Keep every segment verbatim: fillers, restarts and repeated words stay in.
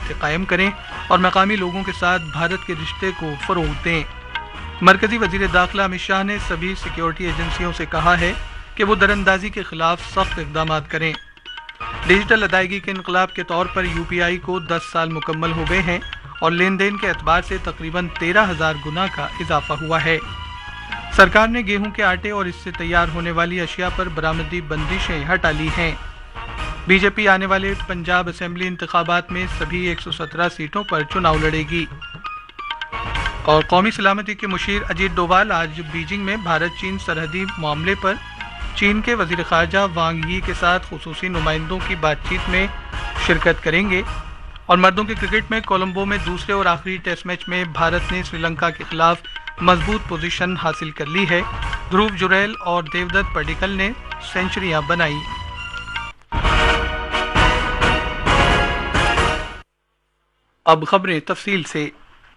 رابطے قائم کریں اور مقامی لوگوں کے ساتھ بھارت کے رشتے کو فروغ دیں۔ مرکزی وزیر داخلہ امت شاہ نے سبھی سیکیورٹی ایجنسیوں سے کہا ہے کہ وہ دراندازی کے خلاف سخت اقدامات کریں۔ ڈیجیٹل ادائیگی کے انقلاب کے طور پر یو پی آئی کو دس سال مکمل ہو گئے ہیں اور لین دین کے اعتبار سے تقریباً تیرہ ہزار گنا کا اضافہ ہوا ہے۔ سرکار نے گیہوں کے آٹے اور اس سے تیار ہونے والی اشیاء پر برآمدی بندشیں ہٹا لی ہیں۔ بی جے پی آنے والے پنجاب اسمبلی انتخابات میں سبھی ایک سو سترہ سیٹوں پر چناؤ لڑے گی۔ اور قومی سلامتی کے مشیر اجیت ڈوبھال آج بیجنگ میں بھارت چین سرحدی معاملے پر چین کے وزیر خارجہ وانگ یی کے ساتھ خصوصی نمائندوں کی بات چیت میں شرکت کریں گے۔ اور مردوں کے کرکٹ میں کولمبو میں دوسرے اور آخری ٹیسٹ میچ میں بھارت نے سری لنکا کے خلاف مضبوط پوزیشن حاصل کر لی ہے۔ دھروو جوریل اور دیودت پڈیکل نے سینچریاں بنائی۔ اب خبریں تفصیل سے۔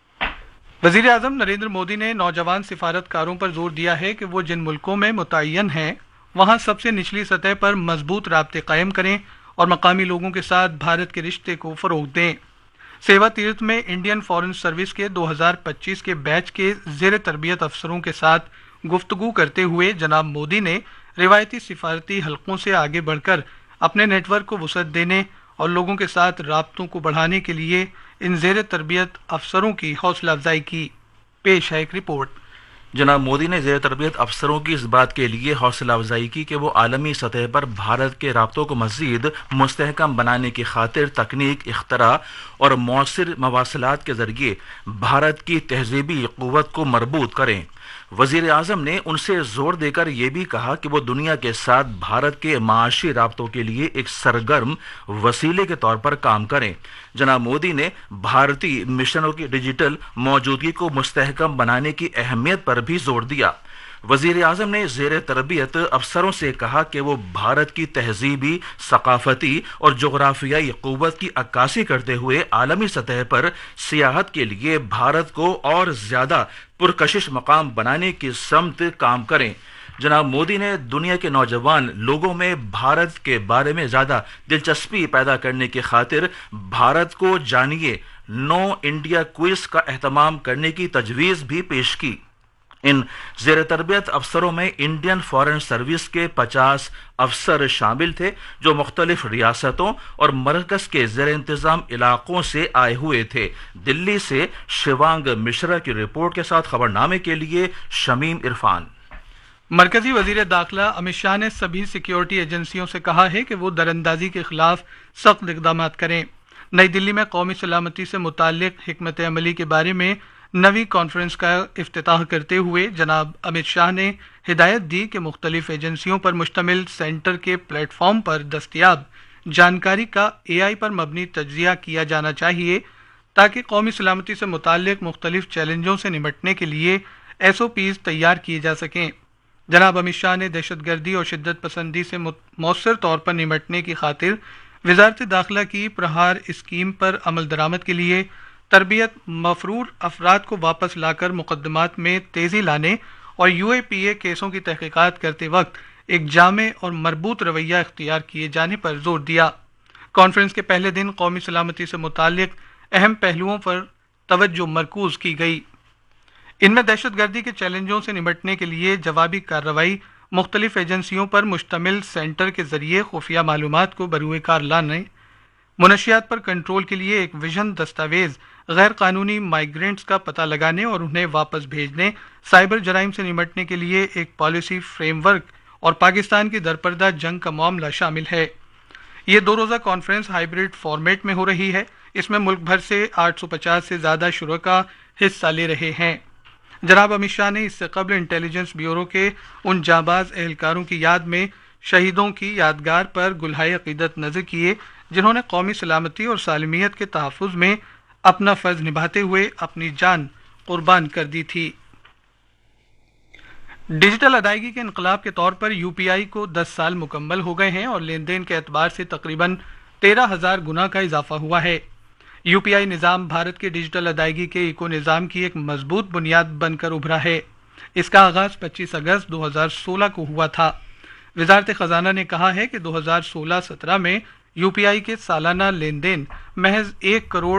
وزیر اعظم نریندر مودی نے نوجوان سفارتکاروں پر زور دیا ہے کہ وہ جن ملکوں میں متعین ہیں وہاں سب سے نچلی سطح پر مضبوط رابطے قائم کریں اور مقامی لوگوں کے ساتھ بھارت کے رشتے کو فروغ دیں۔ سیوا تیرتھ میں انڈین فارن سروس کے دو ہزار پچیس کے بیچ کے زیر تربیت افسروں کے ساتھ گفتگو کرتے ہوئے جناب مودی نے روایتی سفارتی حلقوں سے آگے بڑھ کر اپنے نیٹ ورک کو وسعت دینے اور لوگوں کے ساتھ رابطوں کو بڑھانے کے لیے ان زیر تربیت افسروں کی حوصلہ افزائی کی۔ پیش ہے ایک رپورٹ۔ جناب مودی نے زیر تربیت افسروں کی اس بات کے لیے حوصلہ افزائی کی کہ وہ عالمی سطح پر بھارت کے رابطوں کو مزید مستحکم بنانے کی خاطر تکنیک، اختراع اور مؤثر مواصلات کے ذریعے بھارت کی تہذیبی قوت کو مربوط کریں۔ وزیر اعظم نے ان سے زور دے کر یہ بھی کہا کہ وہ دنیا کے ساتھ بھارت کے معاشی رابطوں کے لیے ایک سرگرم وسیلے کے طور پر کام کریں۔ جناب مودی نے بھارتی مشنوں کی ڈیجیٹل موجودگی کو مستحکم بنانے کی اہمیت پر بھی زور دیا۔ وزیر اعظم نے زیر تربیت افسروں سے کہا کہ وہ بھارت کی تہذیبی، ثقافتی اور جغرافیائی قوت کی عکاسی کرتے ہوئے عالمی سطح پر سیاحت کے لیے بھارت کو اور زیادہ پرکشش مقام بنانے کی سمت کام کریں۔ جناب مودی نے دنیا کے نوجوان لوگوں میں بھارت کے بارے میں زیادہ دلچسپی پیدا کرنے کی خاطر بھارت کو جانیے نو انڈیا کوئز کا اہتمام کرنے کی تجویز بھی پیش کی۔ ان زیر تربیت افسروں میں انڈین فارن سروس کے پچاس افسر شامل تھے جو مختلف ریاستوں اور مرکز کے زیر انتظام علاقوں سے آئے ہوئے تھے۔ دلی سے شیوانگ مشرا کی رپورٹ کے ساتھ خبرنامے کے لیے شمیم عرفان۔ مرکزی وزیر داخلہ امت شاہ نے سبھی سیکیورٹی ایجنسیوں سے کہا ہے کہ وہ دراندازی کے خلاف سخت اقدامات کریں۔ نئی دلی میں قومی سلامتی سے متعلق حکمت عملی کے بارے میں نویں کانفرنس کا افتتاح کرتے ہوئے جناب امت شاہ نے ہدایت دی کہ مختلف ایجنسیوں پر مشتمل سینٹر کے پلیٹ فارم پر دستیاب جانکاری کا اے آئی پر مبنی تجزیہ کیا جانا چاہیے تاکہ قومی سلامتی سے متعلق مختلف چیلنجوں سے نمٹنے کے لیے ایس او پیز تیار کیے جا سکیں۔ جناب امت شاہ نے دہشت گردی اور شدت پسندی سے مؤثر طور پر نمٹنے کی خاطر وزارت داخلہ کی پرہار اسکیم پر عمل درآمد کے لیے تربیت مفرور افراد کو واپس لا کر مقدمات میں تیزی لانے اور یو اے پی اے کیسوں کی تحقیقات کرتے وقت ایک جامع اور مربوط رویہ اختیار کیے جانے پر زور دیا۔ کانفرنس کے پہلے دن قومی سلامتی سے متعلق اہم پہلوؤں پر توجہ مرکوز کی گئی۔ ان میں دہشت گردی کے چیلنجوں سے نمٹنے کے لیے جوابی کارروائی، مختلف ایجنسیوں پر مشتمل سینٹر کے ذریعے خفیہ معلومات کو بروئے کار لانے، منشیات پر کنٹرول کے لیے ایک ویژن دستاویز، غیر قانونی مائیگرینٹس کا پتہ لگانے اور انہیں واپس بھیجنے، سائبر جرائم سے نمٹنے کے لیے ایک پالیسی فریم ورک اور پاکستان کی درپردہ جنگ کا معاملہ شامل ہے۔ یہ دو روزہ کانفرنس ہائبرڈ فارمیٹ میں ہو رہی ہے۔ اس میں ملک بھر سے آٹھ سو پچاس سے زیادہ شرکاء حصہ لے رہے ہیں۔ جناب امت شاہ نے اس سے قبل انٹیلیجنس بیورو کے ان جانباز اہلکاروں کی یاد میں شہیدوں کی یادگار پر گلہائے عقیدت نذر کیے جنہوں نے قومی سلامتی اور سالمیت کے تحفظ میں اپنا فرض نبھاتے ہوئے اپنی جان قربان کر دی تھی۔ ڈیجیٹل ادائیگی کے انقلاب کے طور پر یو پی آئی کو دس سال مکمل ہو گئے ہیں اور لین دین کے اعتبار سے تقریباً تیرہ ہزار گنا کا اضافہ ہوا ہے۔ یو پی آئی نظام بھارت کے ڈیجیٹل ادائیگی کے ایکو نظام کی ایک مضبوط بنیاد بن کر ابھرا ہے۔ اس کا آغاز پچیس اگست دو ہزار سولہ کو ہوا تھا۔ وزارت خزانہ نے کہا ہے کہ دو ہزار سولہ سترہ میں یو پی آئی کے سالانہ لین دین محض ایک کروڑ